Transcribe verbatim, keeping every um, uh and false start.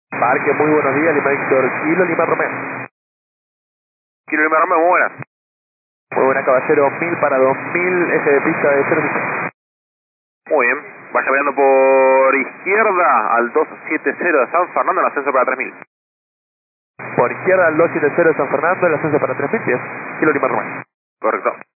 Parque, muy buenos días, Lima Víctor, Kilo Lima Romeo. Kilo Lima Romeo, muy buenas. Muy buena, caballero, mil para dos mil, eje de pista de cero cinco. Muy bien, vaya mirando por izquierda al doscientos setenta de San Fernando, el ascenso para tres mil. Por izquierda al doscientos setenta de San Fernando, el ascenso para tres mil pies, Kilo Lima Romeo. Correcto.